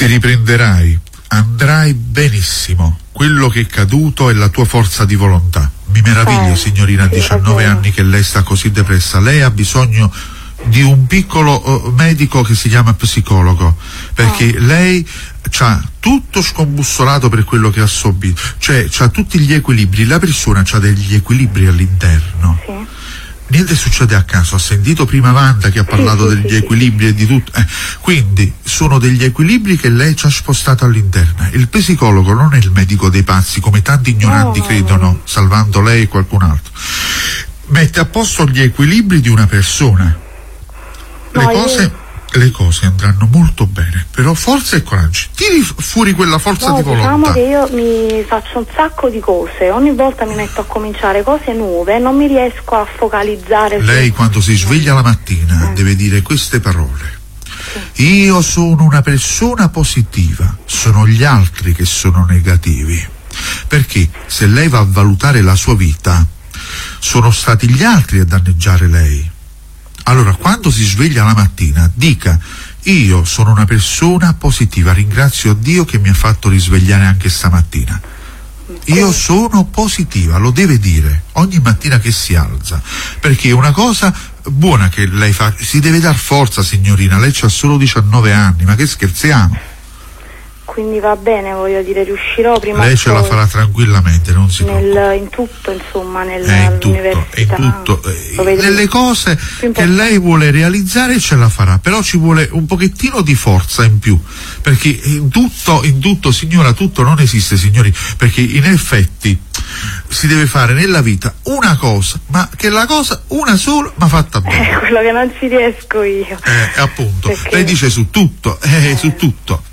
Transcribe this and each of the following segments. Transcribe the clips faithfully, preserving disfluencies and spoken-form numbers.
Ti riprenderai, andrai benissimo. Quello che è caduto è la tua forza di volontà. Mi meraviglio, Eh, signorina, a sì, diciannove è vero. anni che lei sta così depressa. Lei ha bisogno di un piccolo uh, medico che si chiama psicologo, perché lei c'ha tutto scombussolato per quello che ha subito, cioè c'ha tutti gli equilibri, la persona c'ha degli equilibri all'interno. Sì. Niente succede a caso, ha sentito prima Wanda che ha parlato sì, degli sì, equilibri e di tutto, eh, quindi sono degli equilibri che lei ci ha spostato all'interno. Il psicologo non è il medico dei pazzi come tanti ignoranti No, no, credono, no. salvando lei e qualcun altro. Mette a posto gli equilibri di una persona. Le No, cose, io- le cose andranno molto bene, però forza e coraggio, tiri fuori quella forza No, di volontà. diciamo che io mi faccio un sacco di cose, ogni volta mi metto a cominciare cose nuove e non mi riesco a focalizzare su- Lei quando si sveglia la mattina Eh. deve dire queste parole: io sono una persona positiva, sono gli altri che sono negativi. Perché se lei va a valutare la sua vita, sono stati gli altri a danneggiare lei. Allora, quando si sveglia la mattina, dica: io sono una persona positiva, ringrazio Dio che mi ha fatto risvegliare anche stamattina. Io sono positiva, lo deve dire ogni mattina che si alza, perché è una cosa buona che lei fa. Si deve dar forza, signorina, lei ha solo diciannove anni, ma che scherziamo? quindi va bene, voglio dire, riuscirò prima Lei o ce la poi farà tranquillamente, non si preoccupi. nel, in tutto, insomma, nel, È in tutto, è in all'università. tutto. Eh, Lo vedremo. nelle cose Più che importante. lei vuole realizzare ce la farà, però ci vuole un pochettino di forza in più, perché in tutto, in tutto, signora, tutto non esiste, signori, perché in effetti si deve fare nella vita una cosa, ma che la cosa una sola, ma fatta bene. Eh, quello che non ci riesco io. Eh, appunto, Perché- lei dice su tutto, eh, su tutto.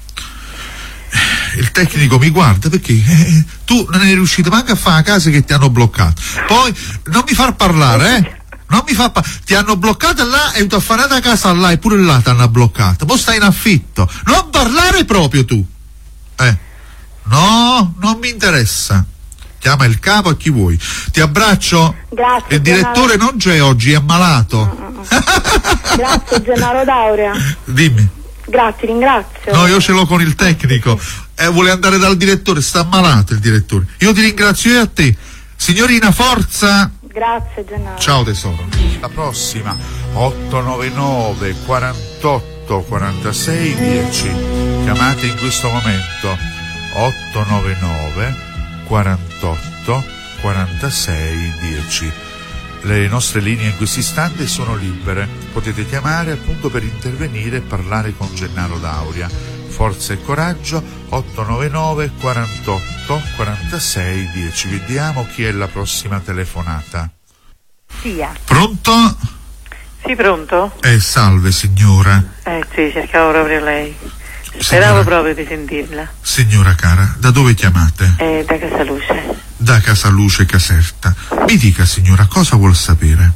Il tecnico mi guarda perché eh, tu non eri riuscito manco a fare la casa che ti hanno bloccato. Poi non mi far parlare, eh? Non mi fa pa- ti hanno bloccato là e tu a fare una casa là e pure là ti hanno bloccato. Poi stai in affitto. Non parlare proprio tu. Eh. No, non mi interessa. Chiama il capo e chi vuoi. Ti abbraccio. Grazie, Il direttore Gennaro. non c'è oggi, è ammalato. Grazie, Gennaro D'Aurea. Dimmi. Grazie, ringrazio. No, io ce l'ho con il tecnico. Eh, vuole andare dal direttore, sta ammalato il direttore. Io ti ringrazio e a te. Signorina, forza! Grazie, Gennaro. Ciao tesoro. La prossima otto nove nove quarantotto quarantasei dieci. Chiamate in questo momento otto nove nove quarantotto quarantasei dieci. Le nostre linee in questo istante sono libere, potete chiamare appunto per intervenire e parlare con Gennaro D'Aurea. Forza e coraggio, otto nove nove quarantotto quarantasei dieci. Vediamo chi è la prossima telefonata. Sia. Pronto? Sì, pronto? Eh, salve signora. Eh sì, cercavo proprio lei. Speravo Signora, proprio di sentirla. signora cara, da dove chiamate? Eh, da Casaluce. Da Casaluce Caserta. Mi dica signora, cosa vuol sapere?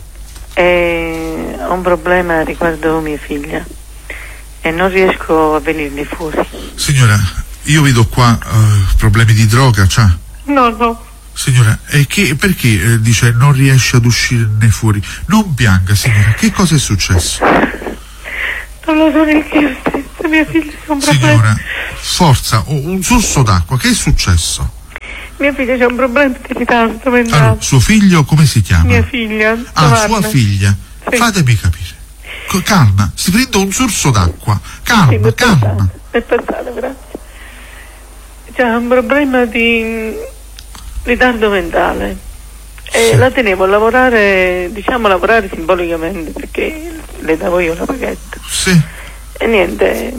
Eh, ho un problema riguardo mia figlia e non riesco a venirne fuori. Signora, io vedo qua eh, problemi di droga, c'ha? No, no. Signora, e che, perché eh, dice non riesce ad uscirne fuori? Non pianga signora, che cosa è successo? Non lo so neanche io stessa, mia figlia c'è un problema. Signora, forza, un un sorso d'acqua, che è successo? Mia figlia c'è un problema di ritardo mentale. Allora, suo figlio come si chiama? Mia figlia. Ah, Giovanna. sua figlia. Sì. Fatemi capire. Co- Calma, si prende un sorso d'acqua. Sì, Calma, mi è calma. passata, mi è passata, grazie. C'è un problema di mm, ritardo mentale. E Sì. la tenevo a lavorare, diciamo lavorare simbolicamente, perché le davo io la paghetta. Sì, E niente,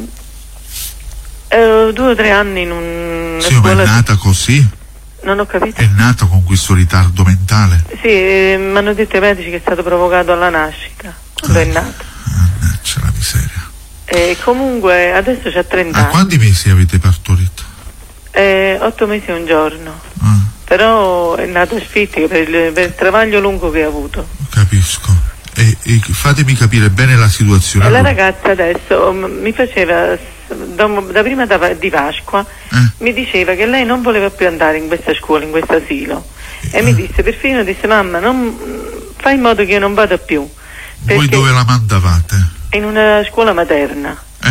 ero due o tre anni in una sì, ma scuola. è nata così? Non ho capito. È nata con questo ritardo mentale? Sì, eh, mi hanno detto i medici che è stato provocato alla nascita, quando è nato. Mannaggia la miseria. E comunque adesso c'ha trenta A anni, quanti mesi avete partorito? eh, otto mesi e un giorno. Ah, Però è nato asfittico per il, per il travaglio lungo che ha avuto. capisco. E, e fatemi capire bene la situazione. E la Allora, ragazza adesso m- mi faceva, da, da prima da- di Pasqua, Eh? mi diceva che lei non voleva più andare in questa scuola, in questo asilo. E Eh. mi disse, perfino disse, mamma, non, fai in modo che io non vada più. voi Perché dove la mandavate? in una scuola materna. Eh,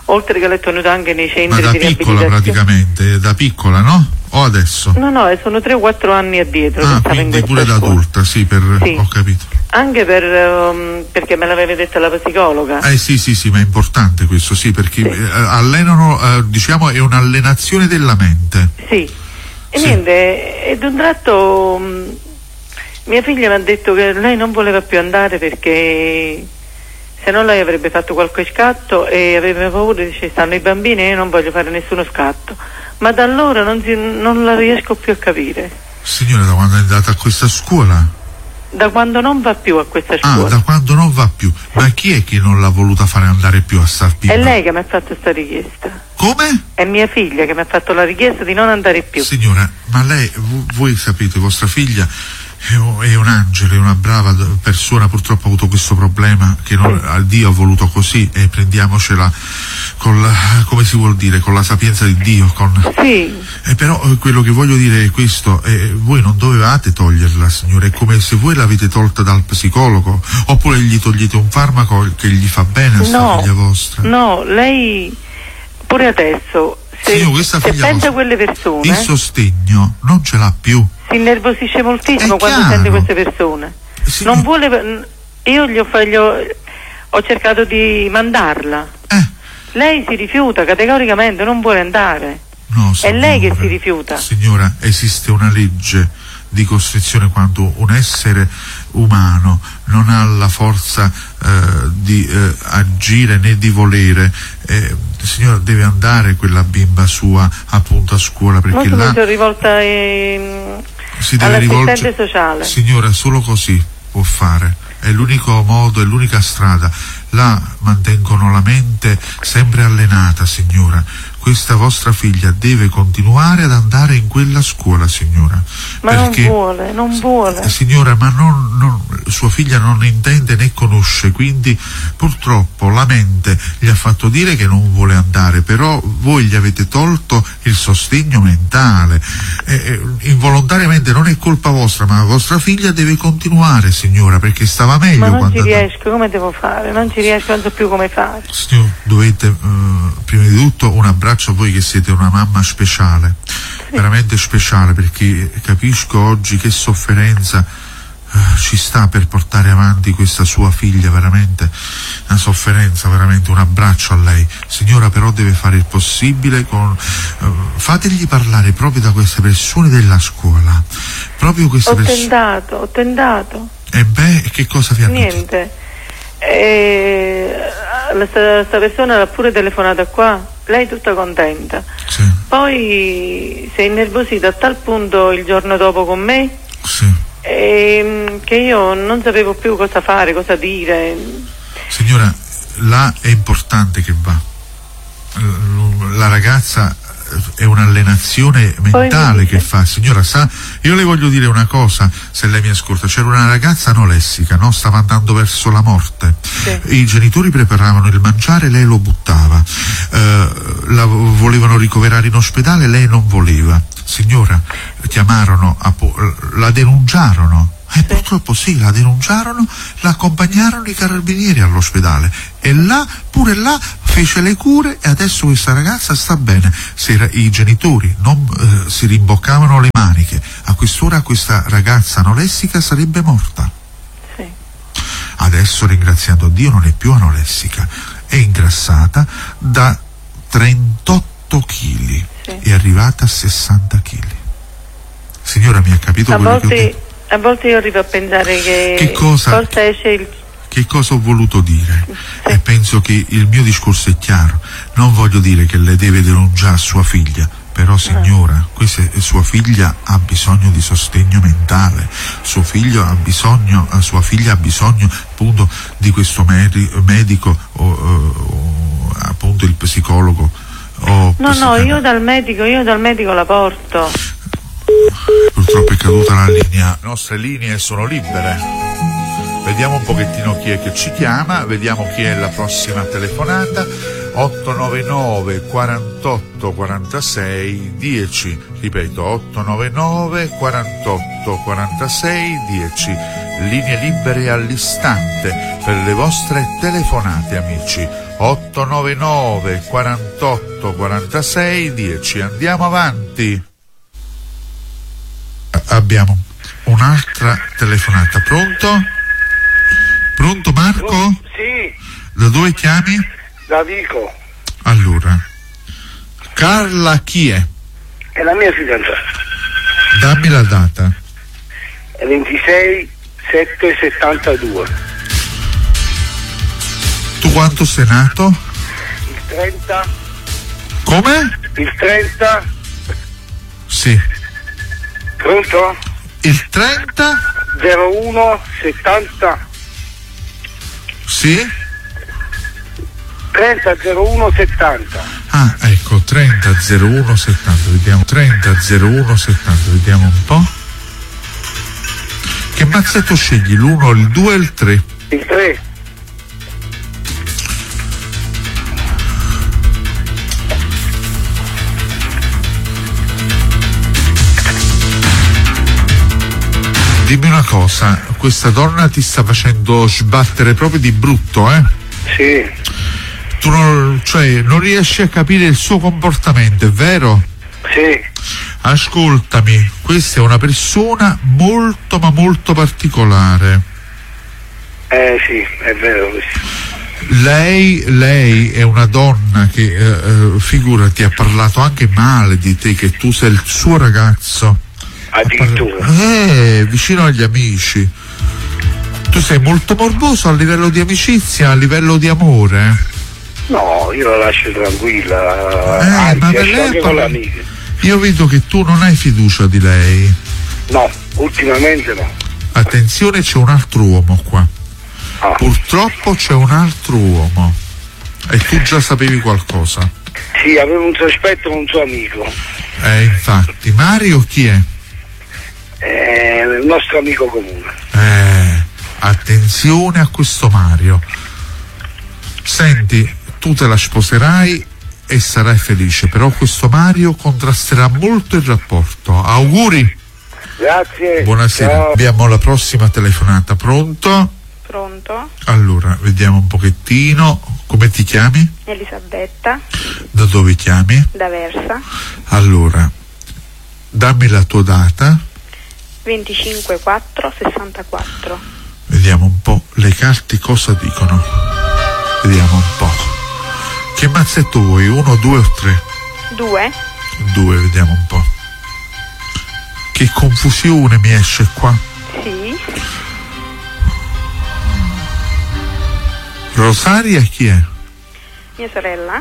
oltre che l'è tenuta anche nei centri Ma da di piccola riabilitazione. praticamente, da piccola, no? O adesso? No, no, sono tre o quattro anni addietro. Ah, che stava in quindi questa pure da scuola. adulta, sì, per... Sì. ho capito. Anche per, um, perché me l'aveva detta la psicologa. Eh sì, sì, sì, ma è importante questo, sì, perché Sì. eh, allenano, eh, diciamo, è un'allenazione della mente. Sì. E Sì. niente, ed un tratto um, mia figlia mi ha detto che lei non voleva più andare perché se no lei avrebbe fatto qualche scatto e aveva paura, dice stanno i bambini e io non voglio fare nessuno scatto. Ma da allora non, si, non la riesco più a capire. Signora, da quando è andata a questa scuola? Da quando non va più a questa Ah, scuola. da quando non va più. Ma chi è che non l'ha voluta fare andare più a star È lei che mi ha fatto questa richiesta. Come? È mia figlia che mi ha fatto la richiesta di non andare più. Signora, ma lei, v- voi sapete, vostra figlia è un, è un angelo, è una brava d- persona, purtroppo ha avuto questo problema che non, Sì. Dio ha voluto così e prendiamocela con la, come si vuol dire, con la sapienza di Dio, con... Sì, Eh, però eh, quello che voglio dire è questo, eh, voi non dovevate toglierla, signore, è come se voi l'avete tolta dal psicologo, oppure gli togliete un farmaco che gli fa bene a sta no, figlia vostra. no, lei pure adesso, se, Signor, questa se figlia pensa vostra, a quelle persone, il sostegno non ce l'ha più. si innervosisce moltissimo È quando chiaro. sente queste persone. Signor- Non vuole, io gli ho, fa- gli ho, ho cercato di mandarla. Eh, Lei si rifiuta categoricamente, non vuole andare. no, È lei che signora. si rifiuta. Signora, esiste una legge di costrizione quando un essere umano non ha la forza eh, di eh, agire né di volere. Eh, signora, deve andare quella bimba sua appunto a scuola, perché Molto là mi sono rivolta ehm, si deve all'assistente rivolgere. sociale. Signora, solo così può fare. È l'unico modo, è l'unica strada. Là mantengono la mente sempre allenata, signora. Questa vostra figlia deve continuare ad andare in quella scuola, signora. Ma perché, non vuole, non vuole. eh, signora, ma non, non, sua figlia non intende né conosce, quindi purtroppo la mente gli ha fatto dire che non vuole andare, però voi gli avete tolto il sostegno mentale. Eh, eh, involontariamente non è colpa vostra, ma la vostra figlia deve continuare, signora, perché stava meglio Ma non quando ci andava- riesco, come devo fare? Non ci riesco, non so più come fare. Signor, dovete eh, prima di tutto un abbraccio a voi che siete una mamma speciale, veramente speciale, perché capisco oggi che sofferenza eh, ci sta per portare avanti questa sua figlia, veramente una sofferenza, veramente un abbraccio a lei. Signora, però deve fare il possibile con eh, fategli parlare proprio da queste persone della scuola, proprio queste Ho persone. tentato, ho tentato. E beh, che cosa vi hanno detto? Niente. E, questa persona l'ha pure telefonata qua, lei tutta contenta. Sì, Poi si è innervosita a tal punto il giorno dopo con me sì. ehm, che io non sapevo più cosa fare, cosa dire. Signora, là è importante che va. L- La ragazza è un'allenazione mentale mi che dice. fa. Signora, sa, io le voglio dire una cosa, se lei mi ascolta. C'era una ragazza anoressica, no? Stava andando verso la morte. Sì. I genitori preparavano il mangiare, lei lo buttava. Eh, la volevano ricoverare in ospedale, lei non voleva. Signora, chiamarono, a po- la denunciarono. E purtroppo sì, la denunciarono, la accompagnarono i carabinieri all'ospedale e là, pure là, fece le cure e adesso questa ragazza sta bene. Se era- i genitori non eh, si rimboccavano le maniche, a quest'ora questa ragazza anoressica sarebbe morta. Sì. Adesso, ringraziando Dio, non è più anoressica, è ingrassata da trentotto chili, Sì. è arrivata a sessanta chili. Signora, mi ha capito A quello che ho volte, detto? a volte io arrivo a pensare che, Che cosa- forse esce il... Che cosa ho voluto dire? Sì. E penso che il mio discorso è chiaro. Non voglio dire che lei deve denunciare sua figlia, però signora, questa è- sua figlia ha bisogno di sostegno mentale. Suo figlio ha bisogno, eh, sua figlia ha bisogno appunto di questo medi- medico o, o appunto il psicologo. O No, no, psicana- io dal medico, io dal medico la porto. Purtroppo è caduta la linea. Le nostre linee sono libere. Vediamo un pochettino chi è che ci chiama, vediamo chi è la prossima telefonata. otto nove nove quarantotto quarantasei dieci, ripeto otto nove nove quarantotto quarantasei dieci. linee libere all'istante per le vostre telefonate, amici. otto nove nove quarantotto quarantasei dieci. Andiamo avanti. Abbiamo un'altra telefonata. Pronto? Pronto Marco? Sì. Da dove chiami? Da Vico. Allora, Carla chi è? È la mia fidanzata. Dammi la data. È ventisei sette settantadue. Tu quanto sei nato? Il trenta. Come? Il trenta. Sì. Pronto? Il trenta? zero uno settanta. Sì? trenta zero uno settanta. Ah, ecco, trenta zero uno settanta, vediamo. trenta zero uno settanta, vediamo un po'. Che mazzetto scegli? L'uno, il due e il tre? Il tre. Dimmi una cosa, questa donna ti sta facendo sbattere proprio di brutto, eh? Sì. Tu non, cioè, non riesci a capire il suo comportamento, è vero? Sì. Ascoltami, questa è una persona molto ma molto particolare. Eh sì, è vero questo. Lei, lei è una donna che, eh, figurati, ha parlato anche male di te, che tu sei il suo ragazzo. Addirittura. Eh, vicino agli amici. Tu sei molto morboso a livello di amicizia, a livello di amore? No, io la lascio tranquilla. Eh, Anzi, ma per esce lei anche parla- con le amiche. Io vedo che tu non hai fiducia di lei. No, ultimamente no. Attenzione, c'è un altro uomo qua. Ah. Purtroppo c'è un altro uomo. E tu già sapevi qualcosa. Sì, avevo un sospetto con un suo amico. Eh, infatti. Mario chi è? È il nostro amico comune. Eh, attenzione a questo Mario. Senti, tu te la sposerai e sarai felice, però questo Mario contrasterà molto il rapporto. Auguri. Grazie. Buonasera. Ciao. Abbiamo la prossima telefonata. Pronto? Pronto? Allora, vediamo un pochettino. Come ti chiami? Elisabetta, Da dove chiami? da Versa, Allora, dammi la tua data. venticinque quattro sessantaquattro. Vediamo un po' le carte cosa dicono. Vediamo un po'. Che mazzetto vuoi? Uno, due o tre? due. Due, vediamo un po'. Che confusione mi esce qua. Sì. Rosaria chi è? Mia sorella.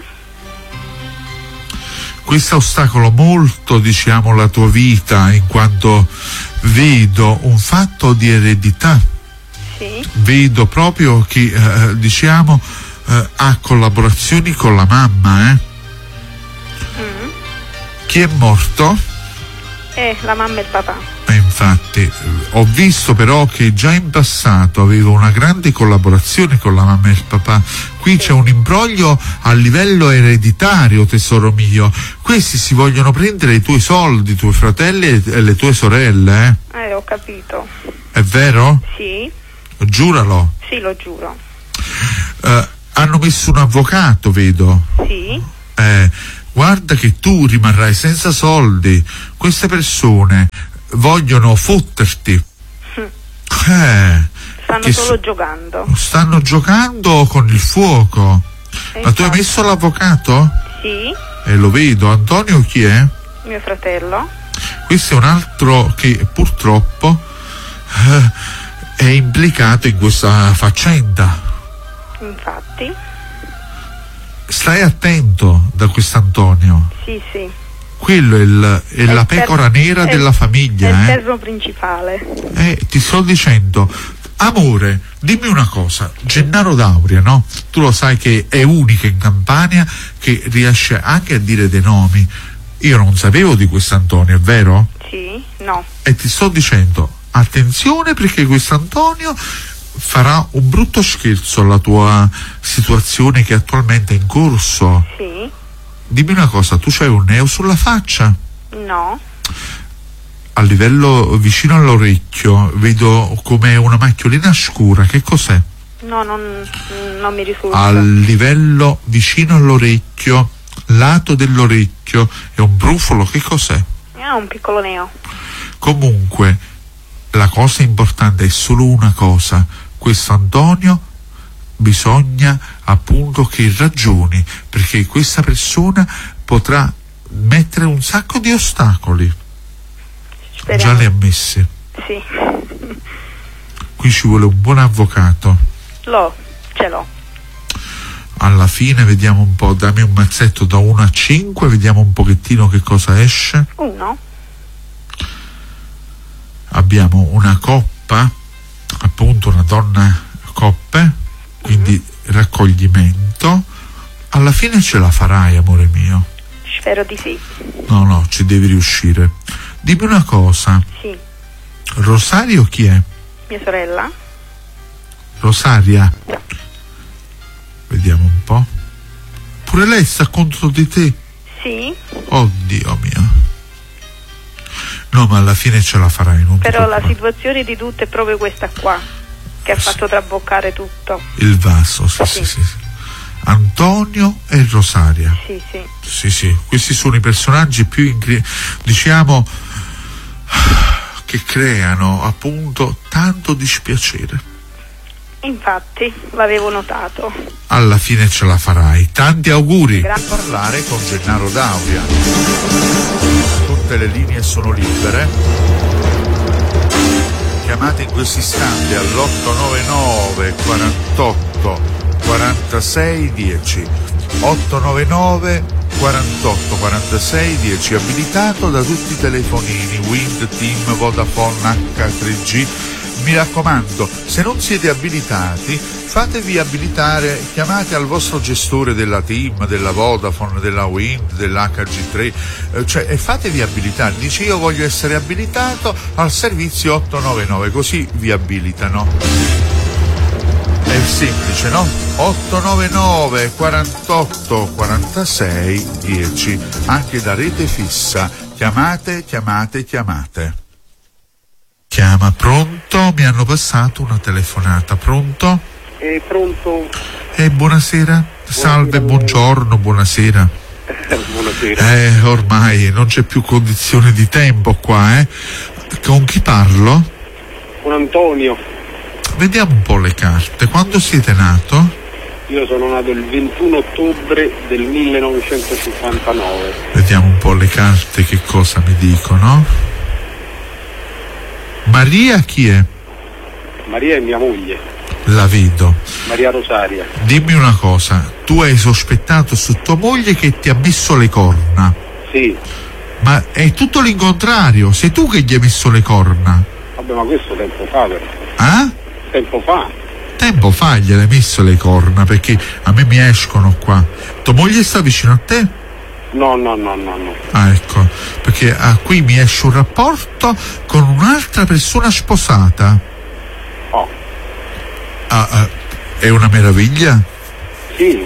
Questo ostacolo molto, diciamo, la tua vita, in quanto vedo un fatto di eredità. Sì. Vedo proprio che, eh, diciamo, eh, ha collaborazioni con la mamma, eh? Mm. Chi è morto? Eh, la mamma e il papà. E infatti, eh, ho visto però che già in passato avevo una grande collaborazione con la mamma e il papà. Qui c'è un imbroglio a livello ereditario, tesoro mio. Questi si vogliono prendere i tuoi soldi, i tuoi fratelli e le tue sorelle, eh? Eh, ho capito. È vero? Sì. Giuralo. Sì, lo giuro. Eh, hanno messo un avvocato, vedo. Sì. Eh, guarda che tu rimarrai senza soldi. Queste persone vogliono fotterti. Eh, Stanno che solo s- giocando. stanno giocando con il fuoco. E Ma tu hai infatti- messo l'avvocato? Sì. E lo vedo. Antonio chi è? Mio fratello. Questo è un altro che purtroppo eh, è implicato in questa faccenda. Infatti. Stai attento da quest'Antonio. Sì, sì. Quello è, il, è È la il per- pecora nera è- della famiglia, È il eh? perno principale. Eh, ti sto dicendo, amore, dimmi una cosa, Gennaro D'Auria, no? Tu lo sai che è unica in Campania, che riesce anche a dire dei nomi. Io non sapevo di quest'Antonio, è vero? Sì. No. E ti sto dicendo, attenzione perché quest'Antonio farà un brutto scherzo alla tua situazione che attualmente è in corso. Sì. Dimmi una cosa, tu c'hai un neo sulla faccia? No. a livello vicino all'orecchio vedo come una macchiolina scura, che cos'è? No, non, non mi risulta. Al livello vicino all'orecchio, lato dell'orecchio, è un brufolo, che cos'è? È un piccolo neo. Comunque la cosa importante è solo una cosa: questo Antonio bisogna appunto che ragioni, perché questa persona potrà mettere un sacco di ostacoli. Speriamo. Già le ha messe. Sì. Qui ci vuole un buon avvocato. L'ho, ce l'ho. Alla fine vediamo un po', dammi un mazzetto da uno a cinque, vediamo un pochettino che cosa esce. Uno. Abbiamo una coppa, appunto una donna coppe, quindi mm-hmm. raccoglimento. Alla fine ce la farai, amore mio. Spero di sì. No, no, ci devi riuscire. Dimmi una cosa. Sì. Rosario chi è? Mia sorella. Rosaria? Vediamo un po'. Pure lei sta contro di te? Sì. Oddio mio. No, ma alla fine ce la farai, non Però la situazione di tutto è proprio questa qua, che ha fatto traboccare tutto. Il vaso, sì, sì, sì. sì. Antonio e Rosaria. Sì, sì. Sì, sì. Questi sono i personaggi più, incri- diciamo, che creano appunto tanto dispiacere. Infatti, l'avevo notato. Alla fine ce la farai. Tanti auguri. Grazie. Parlare con Gennaro D'Auria. Tutte le linee sono libere. Chiamate in questo istante all'otto nove nove quarantotto quarantasei dieci. otto nove nove quarantotto quarantasei dieci, abilitato da tutti i telefonini Wind, Team, Vodafone, acca tre G. Mi raccomando, se non siete abilitati, fatevi abilitare, chiamate al vostro gestore della Team, della Vodafone, della Wind, dell'acca G tre, eh, cioè, e fatevi abilitare. Dice: io voglio essere abilitato al servizio otto nove nove, così vi abilitano. È semplice, no? otto nove nove quarantotto quarantasei dieci, anche da rete fissa. Chiamate, chiamate, chiamate. Chiama, pronto? Mi hanno passato una telefonata. Pronto? Eh, pronto? Eh, buonasera. Salve, buongiorno, buonasera. Buonasera. Eh, ormai non c'è più condizione di tempo qua, eh. Con chi parlo? Con Antonio. Vediamo un po' le carte. Quando siete nato? Io sono nato il ventuno ottobre del millenovecentocinquantanove. Vediamo un po' le carte che cosa mi dicono. Maria chi è? Maria è mia moglie. La vedo. Maria Rosaria. Dimmi una cosa, tu hai sospettato su tua moglie che ti ha messo le corna? Sì. Ma è tutto l'incontrario, sei tu che gli hai messo le corna. Vabbè, ma questo tempo fa però. Ah? Tempo fa. Tempo fa gliele hai messo le corna, perché a me mi escono qua. Tua moglie sta vicino a te? No, no, no, no, no. Ah, ecco, perché ah, qui mi esce un rapporto con un'altra persona sposata. Oh. Ah, ah, è una meraviglia? Sì.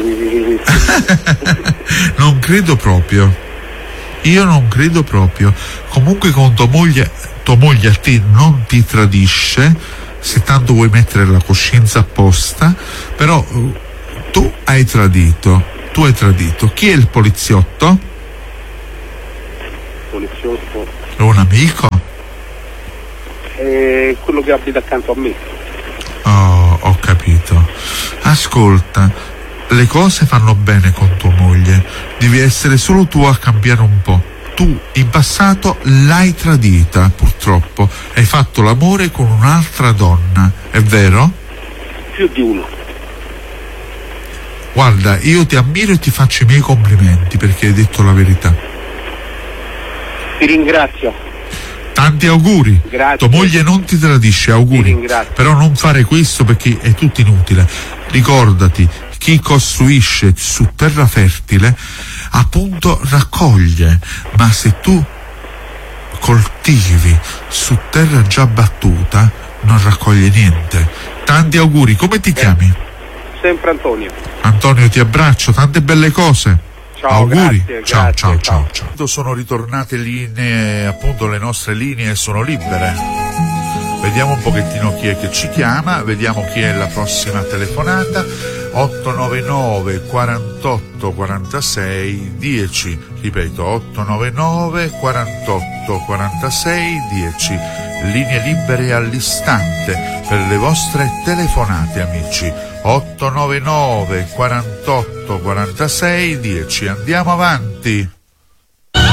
Non credo proprio. Io non credo proprio. Comunque con tua moglie, tua moglie a te non ti tradisce, se tanto vuoi mettere la coscienza a posta, però uh, tu hai tradito. Tu hai tradito. Chi è il poliziotto? Poliziotto. È un amico? È quello che abita accanto a me. Oh, ho capito. Ascolta, le cose vanno bene con tua moglie. Devi essere solo tu a cambiare un po'. Tu in passato l'hai tradita, purtroppo. Hai fatto l'amore con un'altra donna, è vero? Più di uno. Guarda, io ti ammiro e ti faccio i miei complimenti perché hai detto la verità. Ti ringrazio. Tanti auguri. Grazie. Tua moglie non ti tradisce, auguri. Ti ringrazio. Però non fare questo perché è tutto inutile. Ricordati, chi costruisce su terra fertile appunto raccoglie, ma se tu coltivi su terra già battuta non raccoglie niente. Tanti auguri. Come ti chiami? Sempre Antonio. Antonio, ti abbraccio, tante belle cose. ciao, auguri, grazie, ciao, grazie, ciao, ciao, ciao. ciao. Sono ritornate linee, appunto le nostre linee sono libere. Vediamo un pochettino chi è che ci chiama, vediamo chi è la prossima telefonata. otto nove nove quarantotto quarantasei dieci, ripeto otto nove nove quarantotto quarantasei dieci, linee libere all'istante per le vostre telefonate, amici. otto nove nove quarantotto quarantasei dieci, andiamo avanti.